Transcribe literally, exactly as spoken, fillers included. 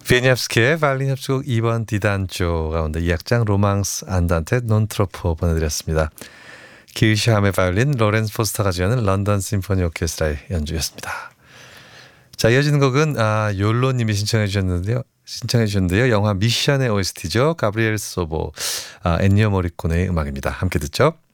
비에니압스키의 바이올린 협주곡 이 번 디단조 가운데 이 악장 로망스 안단테 논 트로포 보내드렸습니다. 기르샴의 바이올린, 로렌스 포스터가 지어낸 런던 심포니 오케스트라의 연주였습니다. 자, 이어지는 곡은 아, 욜로님이 신청해 주셨는데요. 신청해 주셨는데요. 영화 미션의 오에스티죠. 가브리엘 소보, 아, 엔니오 모리코네의 음악입니다. 함께 듣죠.